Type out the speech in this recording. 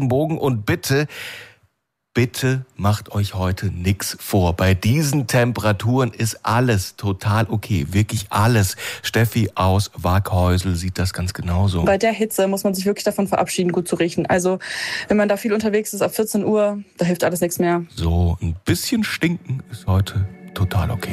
Regenbogen und bitte macht euch heute nix vor. Bei diesen Temperaturen ist alles total okay. Wirklich alles. Steffi aus Waghäusel sieht das ganz genauso. Bei der Hitze muss man sich wirklich davon verabschieden, gut zu riechen. Also, wenn man da viel unterwegs ist, ab 14 Uhr, da hilft alles nichts mehr. So, ein bisschen stinken ist heute total okay.